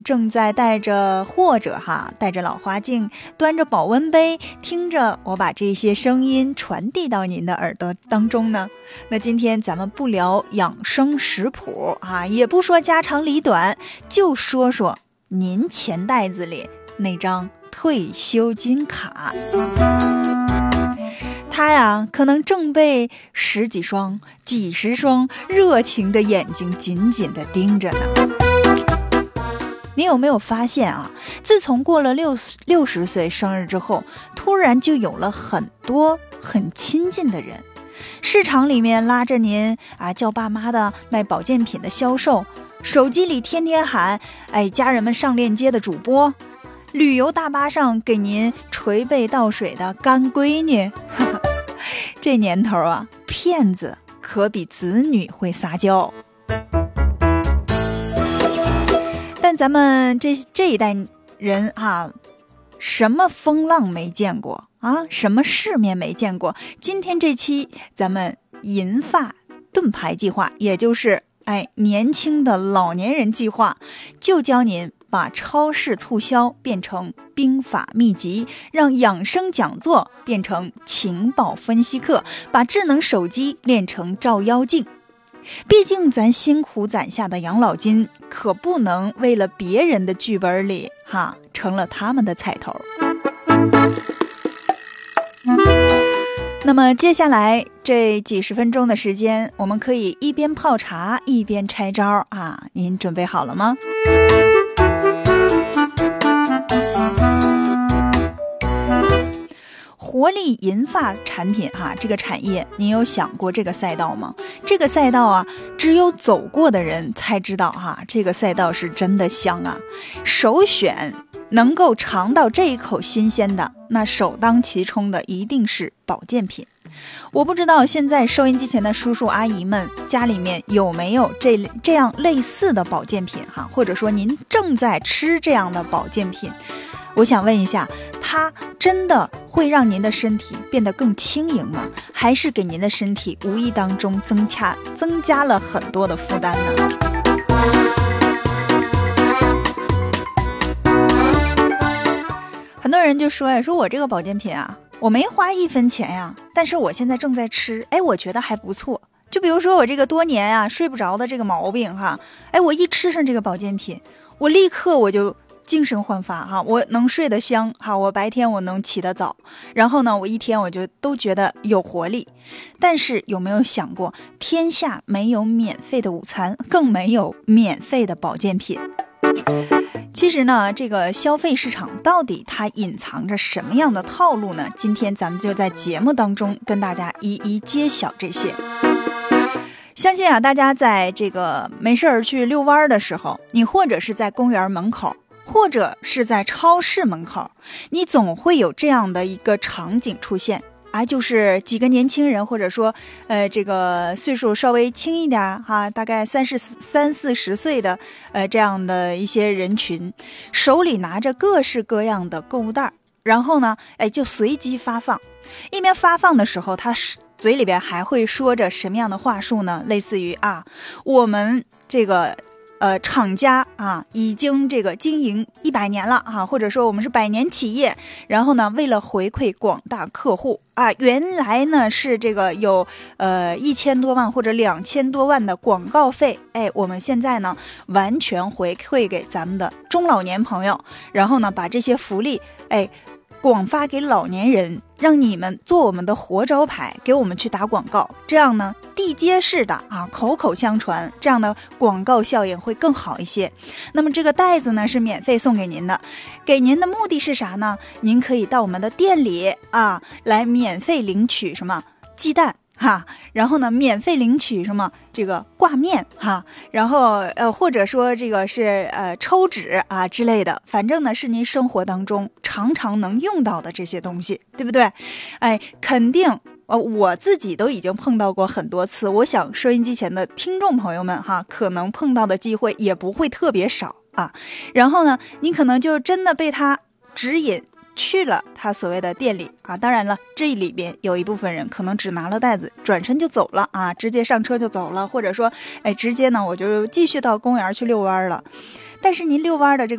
正在带着老花镜，端着保温杯，听着我把这些声音传递到您的耳朵当中呢？那今天咱们不聊养生食谱也不说家长里短，就说说您钱袋子里那张退休金卡。他呀，可能正被十几双、几十双热情的眼睛紧紧地盯着呢。你有没有发现自从过了60岁生日之后，突然就有了很多很亲近的人。市场里面拉着您叫爸妈的卖保健品的销售，手机里天天喊家人们上链接的主播，旅游大巴上给您捶背倒水的干闺女。这年头骗子可比子女会撒娇。但咱们这一代人什么风浪没见过什么世面没见过。今天这期咱们银发盾牌计划，也就是年轻的老年人计划，就教您把超市促销变成兵法秘籍，让养生讲座变成情报分析课，把智能手机练成照妖镜。毕竟咱辛苦攒下的养老金可不能为了别人的剧本里成了他们的彩头。那么接下来这几十分钟的时间，我们可以一边泡茶一边拆招您准备好了吗？活力银发产品这个产业，您有想过这个赛道吗？这个赛道只有走过的人才知道这个赛道是真的香首选能够尝到这一口新鲜的，那首当其冲的一定是保健品。我不知道现在收音机前的叔叔阿姨们家里面有没有这样类似的保健品或者说您正在吃这样的保健品。我想问一下，它真的会让您的身体变得更轻盈吗？还是给您的身体无意当中增加了很多的负担呢？很多人就说我这个保健品我没花1分钱但是我现在正在吃，我觉得还不错。就比如说我这个多年睡不着的这个毛病我一吃上这个保健品，我立刻我就精神焕发我能睡得香我白天我能起得早，然后呢我一天我就都觉得有活力。但是有没有想过，天下没有免费的午餐，更没有免费的保健品。其实呢，这个消费市场到底它隐藏着什么样的套路呢？今天咱们就在节目当中跟大家一一揭晓这些。相信大家在这个没事儿去遛弯的时候，你或者是在公园门口，或者是在超市门口，你总会有这样的一个场景出现就是几个年轻人，或者说这个岁数稍微轻一点大概30-40岁的这样的一些人群，手里拿着各式各样的购物袋，然后呢就随机发放。一边发放的时候，他嘴里边还会说着什么样的话术呢？类似于我们这个厂家已经这个经营100年了或者说我们是100年企业，然后呢为了回馈广大客户原来呢是这个有1000多万或者2000多万的广告费，我们现在呢完全回馈给咱们的中老年朋友，然后呢把这些福利广发给老年人，让你们做我们的活招牌，给我们去打广告，这样呢地接式的口口相传，这样的广告效应会更好一些。那么这个袋子呢是免费送给您的，给您的目的是啥呢？您可以到我们的店里来免费领取什么鸡蛋然后呢免费领取什么这个挂面然后或者说这个是抽纸之类的，反正呢是您生活当中常常能用到的这些东西，对不对？肯定我自己都已经碰到过很多次，我想收音机前的听众朋友们可能碰到的机会也不会特别少然后呢你可能就真的被他指引去了他所谓的店里啊。当然了，这里边有一部分人可能只拿了袋子转身就走了啊，直接上车就走了，或者说直接呢我就继续到公园去遛弯了。但是您遛弯的这个